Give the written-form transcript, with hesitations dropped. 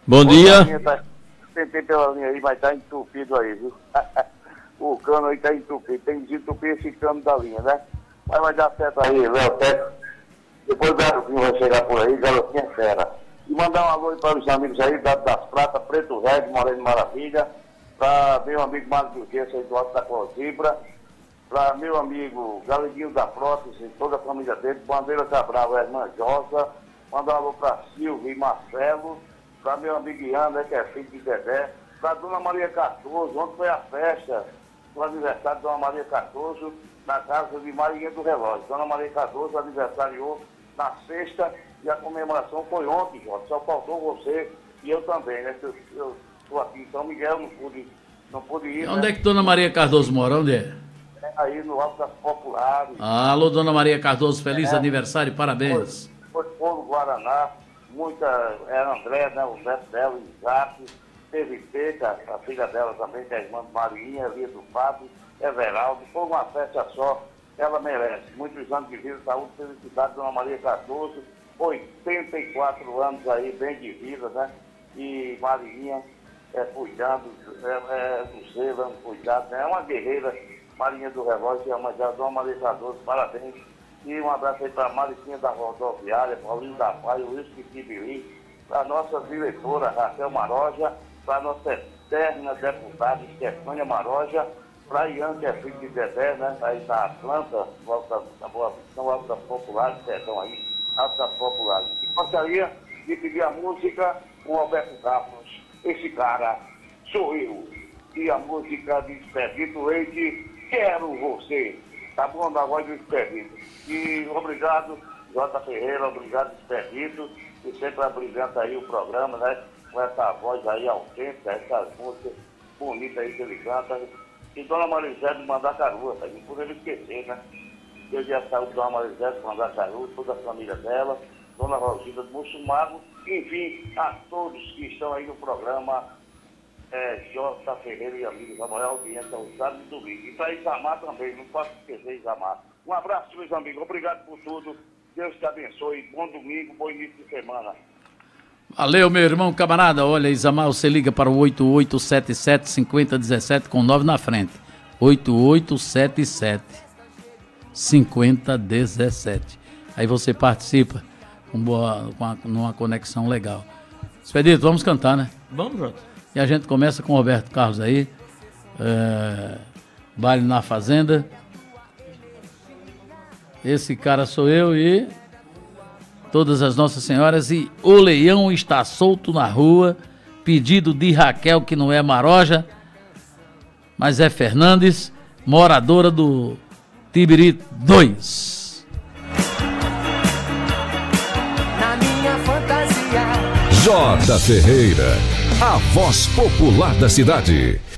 Bom dia. Tentei pela linha aí, mas tá entupido aí, viu? O cano aí tá entupido. Tem que desentupir esse cano da linha, né? Mas vai dar certo aí, Léo Teco. Depois o garotinho vai chegar por aí, garotinho é fera. E mandar um alô aí para os amigos aí, Dado das Pratas, Preto Velho, Moreno Maravilha, para meu amigo Marcos Urquência aí do Alto da Closibra, para meu amigo Galeguinho da Prótese e toda a família dele, Bandeira Cabral, Irmã Josa, mandar um alô para Silvio e Marcelo, para meu amigo Ian, né, que é filho de Dedé, para Dona Maria Cardoso, ontem foi a festa do aniversário de Dona Maria Cardoso, na casa de Marinha do Relógio. Dona Maria Cardoso aniversariou na sexta e a comemoração foi ontem, Jorge. Só faltou você e eu também, né? Eu estou aqui em São Miguel, não pude ir. Onde é que Dona Maria Cardoso mora? Onde é? Aí no Alto das Populares. Alô, Dona Maria Cardoso, feliz aniversário, parabéns. Foi Polo Guaraná, era André, né? O neto dela, o Isaac, teve Peca, a filha dela também, que é a irmã de Marinha, Lia do Fábio, Everaldo. Foi uma festa só, ela merece. Muitos anos de vida, saúde e felicidade, Dona Maria Cardoso, 84 anos aí, bem de vida, né? E Marinha cuidando, do selo, cuidado, né? É uma guerreira, Marinha do Relógio, a mãe da Dona Maria Cardoso, parabéns. E um abraço aí para a Maricinha da Rodoviária, Paulinho da Paz, o Wilson Kibiri, para a nossa diretora Raquel Maroja, para a nossa eterna deputada Estefânia Maroja, para Ian, que é filho de Dedé, né? Aí na Atlanta, no Alto das Populares, perdão aí, Alto das Populares. E gostaria de pedir a música com o Alberto Carlos. Esse cara sou eu. E a música de Expedito Leite, Quero Você. Tá bom? Da voz do Expedito. E obrigado, Jota Ferreira, obrigado, Expedito. E sempre abrilhanta aí o programa, né? Com essa voz aí autêntica, essas músicas bonitas aí que ele canta. E Dona Marizé de Mandacaru, tá? Não podemos esquecer, né? Eu dia de saúde de Dona Marizé de Mandacaru, toda a família dela, Dona Rosida do Mussumago, enfim, a todos que estão aí no programa Jota Ferreira e amigos, a maior audiência ao sábado e domingo. E para Isamar também, não posso esquecer Isamar. Um abraço, meus amigos, obrigado por tudo, Deus te abençoe, bom domingo, bom início de semana. Valeu, meu irmão camarada. Olha, Isamar, você liga para o 8877-5017 com 9 na frente. 8877-5017. Aí você participa numa conexão legal. Expedito, vamos cantar, né? Vamos, Jota. E a gente começa com o Roberto Carlos aí. Baile na Fazenda. Esse cara sou eu e todas as Nossas Senhoras. E o leão está solto na rua. Pedido de Raquel, que não é Maroja, mas é Fernandes, moradora do Tibiri 2. Na minha fantasia. Jota Ferreira, a voz popular da cidade.